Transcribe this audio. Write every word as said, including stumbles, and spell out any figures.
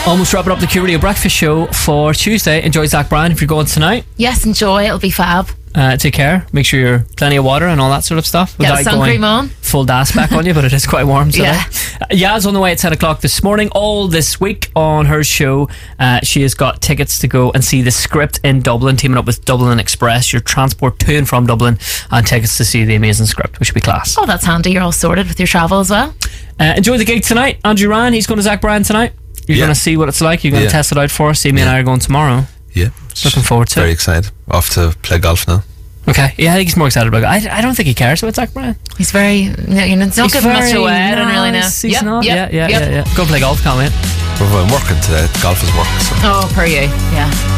Almost wrapping up the Q Radio Breakfast Show for Tuesday. Enjoy Zach Bryan if you're going tonight. Yes, enjoy. It'll be fab. Uh, take care. Make sure you're plenty of water and all that sort of stuff. Get the sun cream on. Full das back on you, but it is quite warm today. Yeah. Uh, Yaz on the way at ten o'clock this morning. All this week on her show, uh, she has got tickets to go and see The Script in Dublin, teaming up with Dublin Express, your transport to and from Dublin, and tickets to see the amazing Script, which will be class. Oh, that's handy. You're all sorted with your travel as well. Uh, enjoy the gig tonight. Andrew Ryan, he's going to Zach Bryan tonight. You're Yeah. going to see what it's like. You're going to Yeah. test it out for us. Amy and I are going tomorrow. Yeah. Looking forward to Very it. excited. Off to play golf now. Okay. Yeah, I think he's more excited about it. I, I don't think he cares about Zach Bryan. He's very, you know, it's not He's giving much very away. I don't really know. nice. He's Yep, not. yep, yeah, yeah, yep. yeah, yeah. Go and play golf, can't wait. We're working today. Golf is work. So. Oh, per you. Yeah.